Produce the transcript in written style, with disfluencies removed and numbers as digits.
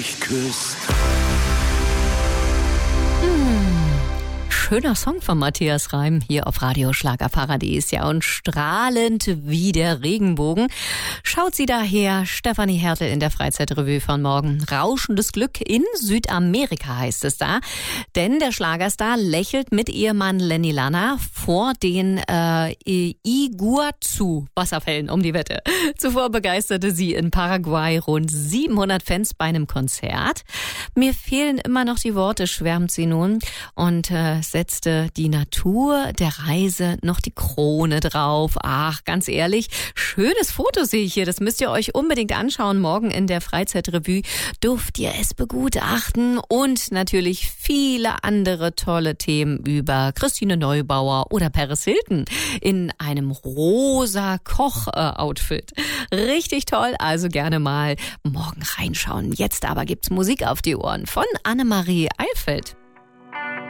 mich küsst. Schöner Song von Matthias Reim hier auf Radio Schlagerparadies. Ja, und strahlend wie der Regenbogen schaut sie daher, Stefanie Hertel in der Freizeitrevue von morgen. Rauschendes Glück in Südamerika heißt es da. Denn der Schlagerstar lächelt mit Ehemann Lenny Lana vor den Iguazu-Wasserfällen um die Wette. Zuvor begeisterte sie in Paraguay rund 700 Fans bei einem Konzert. Mir fehlen immer noch die Worte, schwärmt sie nun. Und setzte die Natur der Reise noch die Krone drauf. Ach, ganz ehrlich, schönes Foto sehe ich hier. Das müsst ihr euch unbedingt anschauen. Morgen in der Freizeitrevue dürft ihr es begutachten. Und natürlich viele andere tolle Themen über Christine Neubauer oder Paris Hilton in einem rosa Koch-Outfit. Richtig toll, also gerne mal morgen reinschauen. Jetzt aber gibt's Musik auf die Ohren von Annemarie Eilfeld.